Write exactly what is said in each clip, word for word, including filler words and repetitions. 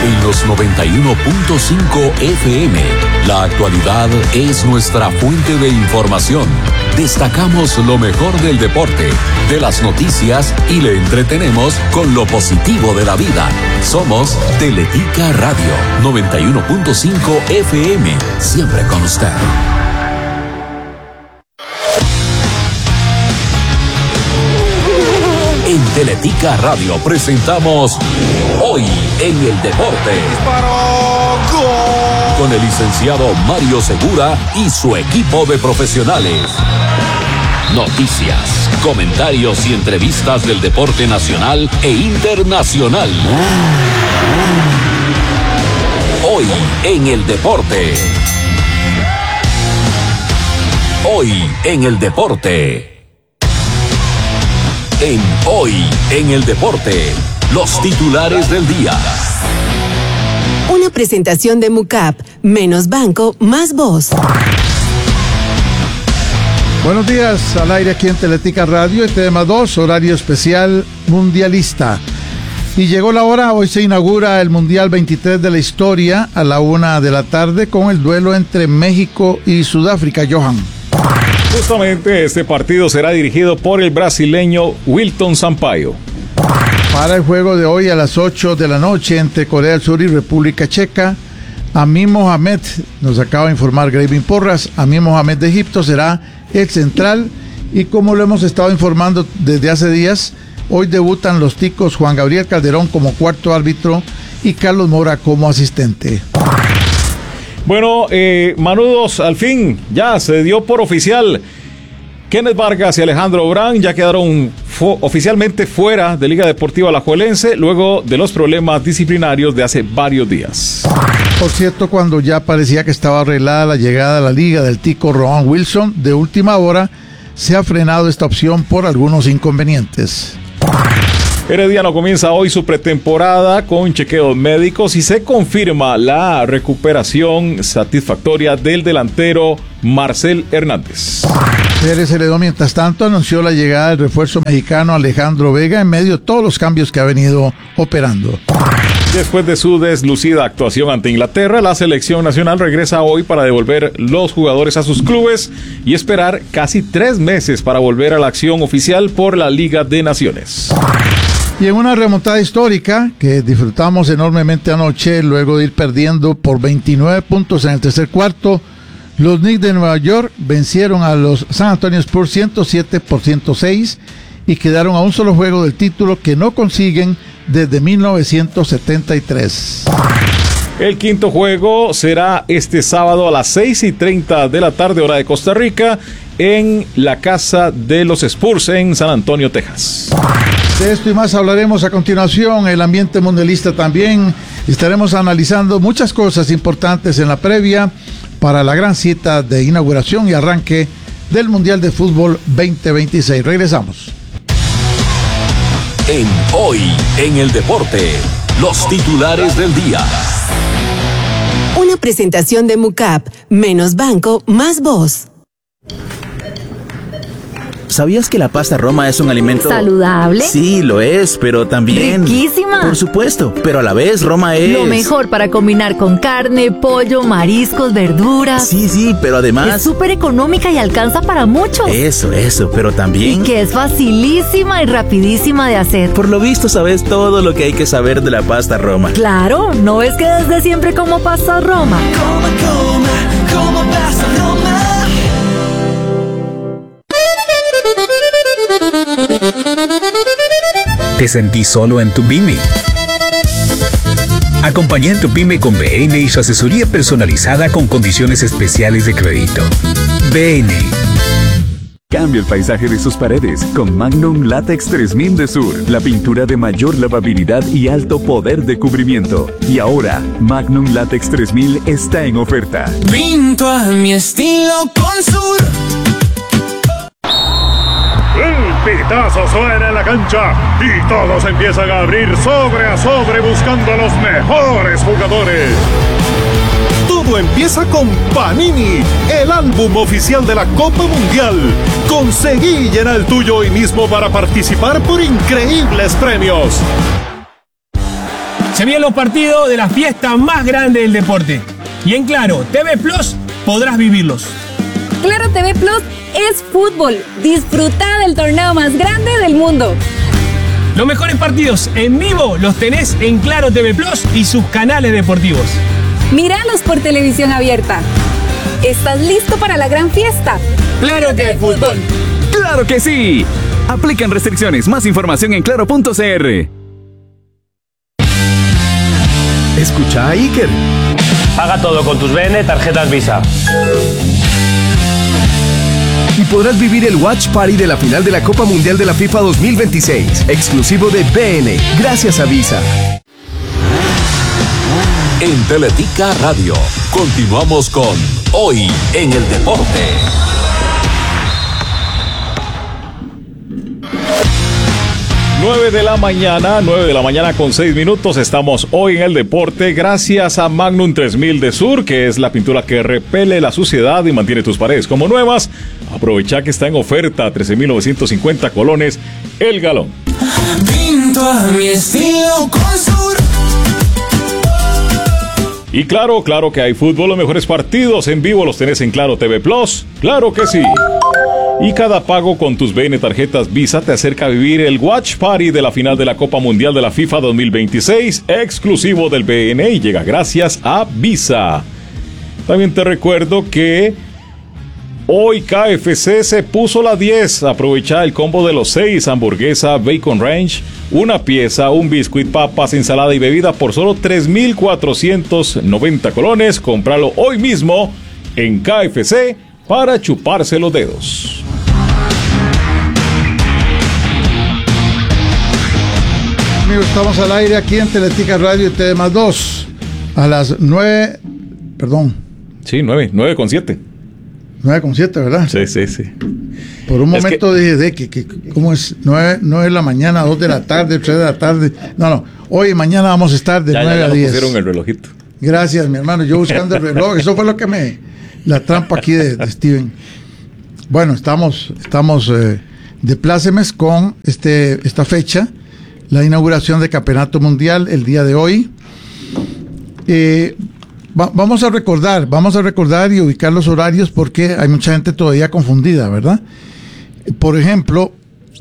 en los noventa y uno punto cinco F M. La actualidad es nuestra fuente de información. Destacamos lo mejor del deporte, de las noticias y le entretenemos con lo positivo de la vida. Somos Teletica Radio, noventa y uno punto cinco F M. Siempre con usted. En Teletica Radio presentamos Hoy en el Deporte. ¡Disparó! ¡Gol! Con el licenciado Mario Segura y su equipo de profesionales. Noticias, comentarios y entrevistas del deporte nacional e internacional. Hoy en el Deporte. Hoy en el Deporte. En Hoy en el Deporte, los titulares del día. Una presentación de MUCAP, menos banco, más voz. Buenos días, al aire aquí en Teletica Radio, T V dos, horario especial mundialista. Y llegó la hora, hoy se inaugura el Mundial veintitrés de la historia a la una de la tarde con el duelo entre México y Sudáfrica. Johan. Justamente este partido será dirigido por el brasileño Wilton Sampaio. Para el juego de hoy a las ocho de la noche entre Corea del Sur y República Checa, Amin Mohamed, nos acaba de informar Gravin Porras, Amin Mohamed de Egipto será el central y como lo hemos estado informando desde hace días, hoy debutan los ticos Juan Gabriel Calderón como cuarto árbitro y Carlos Mora como asistente. Bueno, eh, manudos, al fin ya se dio por oficial. Kenneth Vargas y Alejandro Brán ya quedaron fu- oficialmente fuera de Liga Deportiva Alajuelense luego de los problemas disciplinarios de hace varios días. Por cierto, cuando ya parecía que estaba arreglada la llegada a la Liga del tico Rowan Wilson, de última hora se ha frenado esta opción por algunos inconvenientes. Herediano comienza hoy su pretemporada con chequeos médicos y se confirma la recuperación satisfactoria del delantero Marcel Hernández. Pérez Celedón, mientras tanto, anunció la llegada del refuerzo mexicano Alejandro Vega en medio de todos los cambios que ha venido operando. Después de su deslucida actuación ante Inglaterra, la selección nacional regresa hoy para devolver los jugadores a sus clubes y esperar casi tres meses para volver a la acción oficial por la Liga de Naciones. Y en una remontada histórica que disfrutamos enormemente anoche, luego de ir perdiendo por veintinueve puntos en el tercer cuarto, los Knicks de Nueva York vencieron a los San Antonio Spurs ciento siete por ciento seis y quedaron a un solo juego del título que no consiguen desde mil novecientos setenta y tres. El quinto juego será este sábado a las seis y treinta de la tarde, hora de Costa Rica, en la casa de los Spurs en San Antonio, Texas. De esto y más hablaremos a continuación, el ambiente mundialista también. Estaremos analizando muchas cosas importantes en la previa para la gran cita de inauguración y arranque del Mundial de Fútbol veinte veintiséis. Regresamos. En Hoy en el Deporte, los titulares del día. Una presentación de MUCAP, menos banco, más voz. ¿Sabías que la pasta Roma es un alimento saludable? Sí, lo es, pero también riquísima. Por supuesto, pero a la vez Roma es lo mejor para combinar con carne, pollo, mariscos, verduras. Sí, sí, pero además es súper económica y alcanza para muchos. Eso, eso, pero también y que es facilísima y rapidísima de hacer. Por lo visto sabes todo lo que hay que saber de la pasta Roma. Claro, ¿no ves que desde siempre como pasta Roma? Coma, coma, como pasta Roma. ¿Te sentís solo en tu pyme? Acompaña en tu pyme con B N y su asesoría personalizada con condiciones especiales de crédito. B N. Cambia el paisaje de sus paredes con Magnum Latex tres mil de Sur, la pintura de mayor lavabilidad y alto poder de cubrimiento. Y ahora, Magnum Latex tres mil está en oferta. Pinto a mi estilo con Sur. El pitazo suena en la cancha y todos empiezan a abrir sobre a sobre buscando a los mejores jugadores. Todo empieza con Panini, el álbum oficial de la Copa Mundial. Conseguí llenar el tuyo hoy mismo para participar por increíbles premios. Se vienen los partidos de la fiesta más grande del deporte. Y en Claro T V Plus podrás vivirlos. Claro T V Plus es fútbol. Disfruta del torneo más grande del mundo. Los mejores partidos en vivo los tenés en Claro T V Plus y sus canales deportivos. Míralos por televisión abierta. ¿Estás listo para la gran fiesta? ¡Claro que es fútbol! ¡Claro que sí! Aplican restricciones. Más información en claro punto c r. Escucha a Iker. Paga todo con tus B N tarjetas Visa. Y podrás vivir el Watch Party de la final de la Copa Mundial de la FIFA dos mil veintiséis, exclusivo de B N, gracias a Visa. En Teletica Radio, continuamos con Hoy en el Deporte. nueve de la mañana, nueve de la mañana con seis minutos, estamos hoy en el deporte gracias a Magnum tres mil de Sur, que es la pintura que repele la suciedad y mantiene tus paredes como nuevas. Aprovecha que está en oferta a trece mil novecientos cincuenta colones el galón. Pinto a mi estilo con Sur. Y claro, claro que hay fútbol, los mejores partidos en vivo los tenés en Claro T V Plus, claro que sí. Y cada pago con tus B N tarjetas Visa te acerca a vivir el Watch Party de la final de la Copa Mundial de la FIFA dos mil veintiséis, exclusivo del B N, y llega gracias a Visa. También te recuerdo que hoy K F C se puso la diez. Aprovecha el combo de los seis: hamburguesa, bacon ranch, una pieza, un biscuit, papas, ensalada y bebida por solo tres mil cuatrocientos noventa colones. Cómpralo hoy mismo en K F C para chuparse los dedos. Amigos, estamos al aire aquí en Teletica Radio y T V más dos a las nueve, perdón. Sí, nueve, nueve con siete. nueve con siete, ¿verdad? Sí, sí, sí. Por un Es momento que... dije, de que, que, ¿cómo es? nueve, nueve de la mañana, dos de la tarde, tres de la tarde. No, no, hoy y mañana vamos a estar de ya, nueve ya, ya a diez. pusieron el relojito. Gracias, mi hermano, yo buscando el reloj, eso fue lo que me... La trampa aquí de, de Steven. Bueno, estamos, estamos eh, de plácemes con este, esta fecha, la inauguración del Campeonato Mundial el día de hoy. Eh, va, vamos a recordar, vamos a recordar y ubicar los horarios porque hay mucha gente todavía confundida, ¿verdad? Por ejemplo,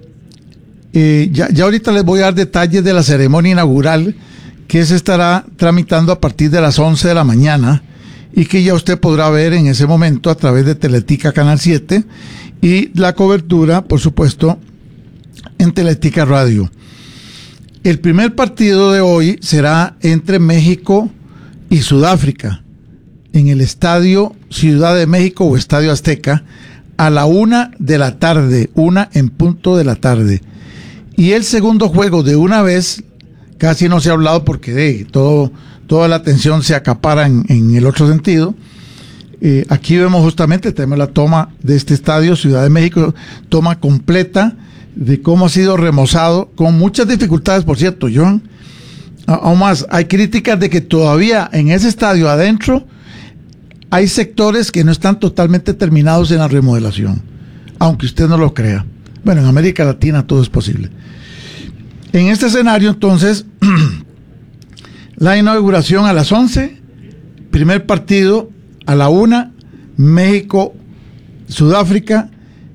eh, ya, ya ahorita les voy a dar detalles de la ceremonia inaugural que se estará tramitando a partir de las once de la mañana y que ya usted podrá ver en ese momento a través de Teletica Canal siete y la cobertura, por supuesto, en Teletica Radio. El primer partido de hoy será entre México y Sudáfrica en el Estadio Ciudad de México o Estadio Azteca a la una de la tarde, una en punto de la tarde. Y el segundo juego de una vez, casi no se ha hablado porque de todo, toda la atención se acapara en, en el otro sentido. Eh, aquí vemos justamente, tenemos la toma de este estadio, Ciudad de México, toma completa de cómo ha sido remozado, con muchas dificultades, por cierto, John. Aún más, hay críticas de que todavía en ese estadio adentro hay sectores que no están totalmente terminados en la remodelación, aunque usted no lo crea. Bueno, en América Latina todo es posible. En este escenario, entonces, la inauguración a las once, primer partido a la una, México, Sudáfrica,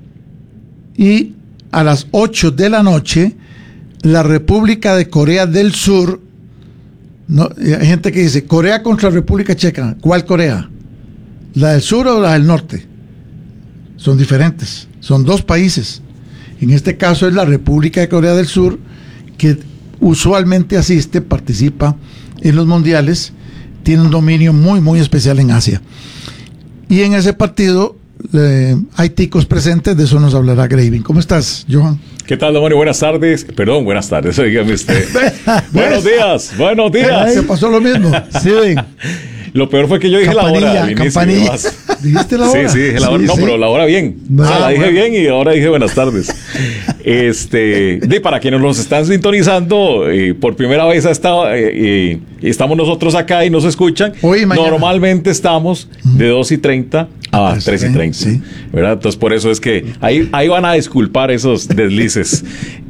y a las ocho de la noche, la República de Corea del Sur. No, hay gente que dice, Corea contra República Checa. ¿Cuál Corea? ¿La del sur o la del norte? Son diferentes, son dos países. En este caso es la República de Corea del Sur, que usualmente asiste, participa en los mundiales, tiene un dominio muy, muy especial en Asia. Y en ese partido eh, hay ticos presentes, de eso nos hablará Graving. ¿Cómo estás, Johan? ¿Qué tal, Dominio? Buenas tardes. Perdón, buenas tardes, dígame usted. Buenos días, buenos días. Se pasó lo mismo. Sí, ven. Lo peor fue que yo dije campanilla, la hora al inicio. Campanilla. ¿Dijiste la hora? Sí, sí, dije la hora. Sí, no, sí. pero la hora bien. No, o sea, la dije bueno. bien y ahora dije buenas tardes. Este, de para quienes nos están sintonizando, eh, por primera vez hasta, eh, eh, estamos nosotros acá y nos escuchan. Hoy y mañana. Normalmente estamos de dos y treinta Ah, tres y treinta, sí. ¿Verdad? Entonces, por eso es que ahí, ahí van a disculpar esos deslices.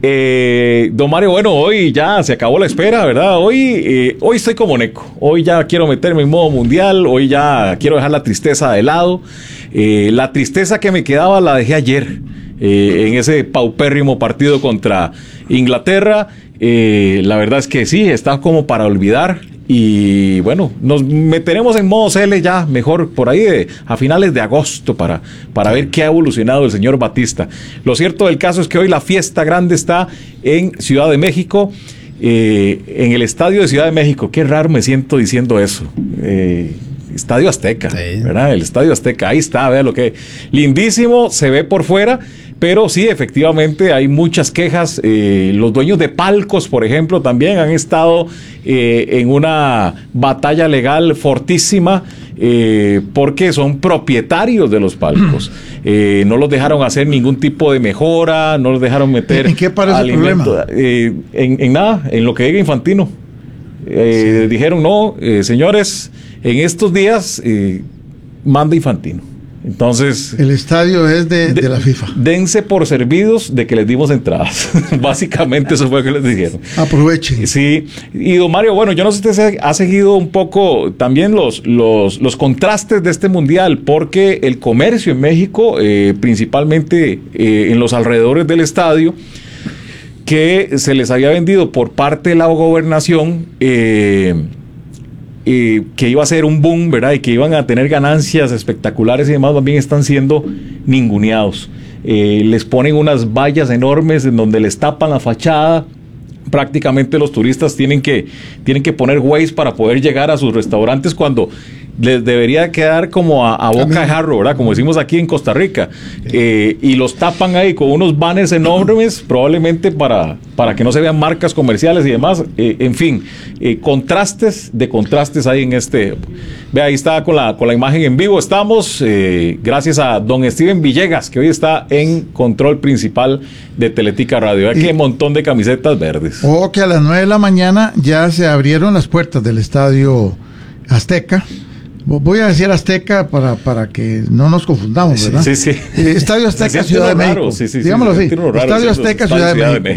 eh, don Mario, bueno, hoy ya se acabó la espera, ¿verdad? Hoy, eh, hoy estoy como Neco. Hoy ya quiero meterme en modo mundial. Hoy ya quiero dejar la tristeza de lado. Eh, la tristeza que me quedaba la dejé ayer. Eh, en ese paupérrimo partido contra Inglaterra. Eh, la verdad es que sí, está como para olvidar. Y bueno, nos meteremos en modo C L ya mejor por ahí de, a finales de agosto para, para ver qué ha evolucionado el señor Batista. Lo cierto del caso es que hoy la fiesta grande está en Ciudad de México, eh, en el Estadio de Ciudad de México. Qué raro me siento diciendo eso. Eh, Estadio Azteca, sí. ¿Verdad? El Estadio Azteca, ahí está, vea lo que lindísimo se ve por fuera. Pero sí, efectivamente, hay muchas quejas. Eh, los dueños de palcos, por ejemplo, también han estado eh, en una batalla legal fortísima eh, porque son propietarios de los palcos. Eh, no los dejaron hacer ningún tipo de mejora, no los dejaron meter... ¿En qué parece el problema? Eh, en, en nada, en lo que diga Infantino. Eh, sí. Dijeron, no, eh, señores, en estos días eh, manda Infantino. Entonces... El estadio es de, de, de la FIFA. Dense por servidos de que les dimos entradas. Básicamente eso fue lo que les dijeron. Aprovechen. Sí. Y don Mario, bueno, yo no sé si usted ha seguido un poco también los, los, los contrastes de este mundial, porque el comercio en México, eh, principalmente eh, en los alrededores del estadio, que se les había vendido por parte de la gobernación... Eh, Eh, que iba a ser un boom, ¿verdad? Y que iban a tener ganancias espectaculares y demás, también están siendo ninguneados. Eh, les ponen unas vallas enormes en donde les tapan la fachada. Prácticamente los turistas tienen que, tienen que poner Waze para poder llegar a sus restaurantes cuando les debería quedar como a, a boca de jarro, ¿verdad? Como decimos aquí en Costa Rica. Eh, y los tapan ahí con unos banners enormes, probablemente para, para que no se vean marcas comerciales y demás. Eh, en fin, eh, contrastes de contrastes ahí en este... Ve, ahí está con la, con la imagen en vivo. Estamos, eh, gracias a don Steven Villegas, que hoy está en control principal de Teletica Radio. Ve, qué montón de camisetas verdes. O que a las nueve de la mañana ya se abrieron las puertas del Estadio Azteca. Voy a decir Azteca para, para que no nos confundamos, ¿verdad? Sí, sí. Eh, Estadio Azteca, Ciudad de México. Sí, sí, Digámoslo sí, así. Estadio Azteca, Ciudad de México.